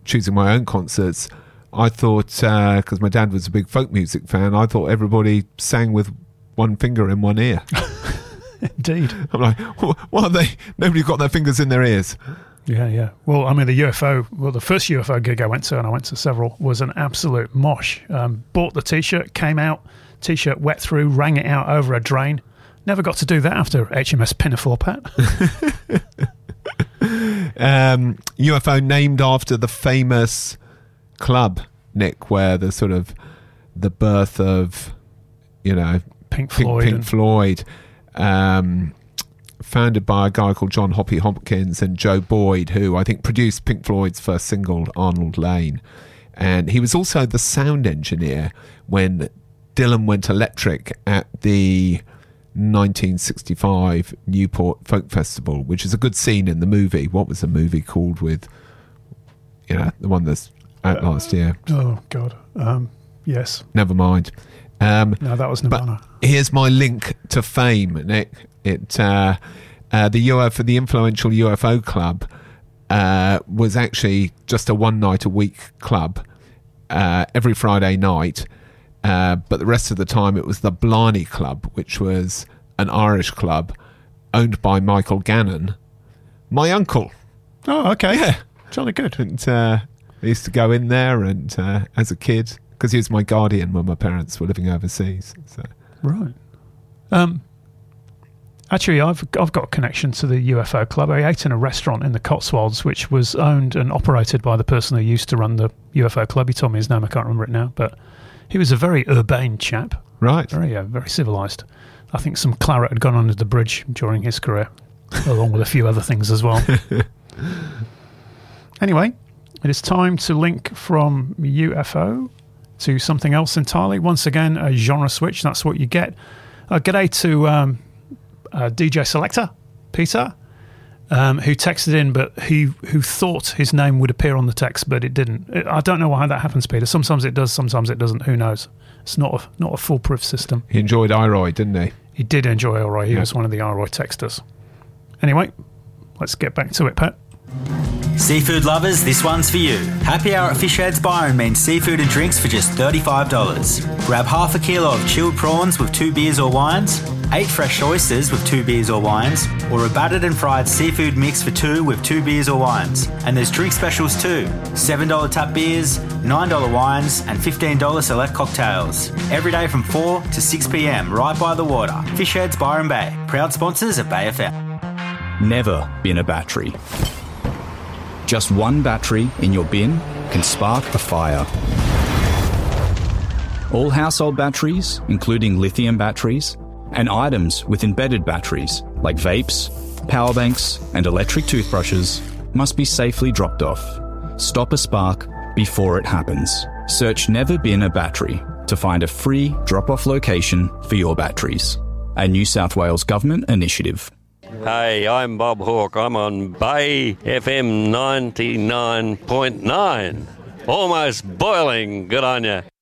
choosing my own concerts, I thought, because my dad was a big folk music fan, I thought everybody sang with one finger in one ear. Indeed. I'm like, what are they? Nobody got their fingers in their ears. Yeah. Well, I mean, the first UFO gig I went to, and I went to several, was an absolute mosh. Bought the T-shirt, came out, T-shirt wet through, rang it out over a drain. Never got to do that after HMS Pinafore, Pat. UFO named after the famous club, Nick, where the sort of the birth of, Pink Floyd. Founded by a guy called John Hoppy Hopkins and Joe Boyd, who I think produced Pink Floyd's first single, Arnold Lane. And he was also the sound engineer when Dylan went electric at the 1965 Newport Folk Festival, which is a good scene in the movie. What was the movie called with, the one that's out last year? Oh, God. Yes. Never mind. No, that was Nirvana. But here's my link to fame, Nick. The influential UFO club was actually just a one night a week club every Friday night, but the rest of the time it was the Blarney Club, which was an Irish club owned by Michael Gannon, my uncle. Oh, okay. Yeah, jolly good. And I used to go in there, and as a kid, because he was my guardian when my parents were living overseas. So. Right. Actually, I've got a connection to the UFO club. I ate in a restaurant in the Cotswolds, which was owned and operated by the person who used to run the UFO club. He told me his name, I can't remember it now, but he was a very urbane chap. Right. Very civilised. I think some claret had gone under the bridge during his career, along with a few other things as well. Anyway, it is time to link from UFO to something else entirely. Once again, a genre switch. That's what you get. G'day to DJ Selector, Peter, who texted in, but who thought his name would appear on the text, but it didn't. I don't know why that happens, Peter. Sometimes it does, sometimes it doesn't. Who knows? It's not a foolproof system. He enjoyed Iroy, didn't he? He did enjoy Iroy. He was one of the Iroy texters. Anyway, let's get back to it, Pat. Seafood lovers, this one's for you. Happy Hour at Fish Heads Byron means seafood and drinks for just $35. Grab half a kilo of chilled prawns with 2 beers or wines, 8 fresh oysters with 2 beers or wines, or a battered and fried seafood mix for 2 with 2 beers or wines. And there's drink specials too. $7 tap beers, $9 wines, and $15 select cocktails. Every day from 4 to 6 p.m, right by the water. Fish Heads Byron Bay, proud sponsors of Bay FM. Never bin a battery. Just one battery in your bin can spark a fire. All household batteries, including lithium batteries, and items with embedded batteries like vapes, power banks, and electric toothbrushes must be safely dropped off. Stop a spark before it happens. Search Never Bin a Battery to find a free drop-off location for your batteries. A New South Wales Government initiative. Hey, I'm Bob Hawke. I'm on Bay FM 99.9. Almost boiling. Good on ya.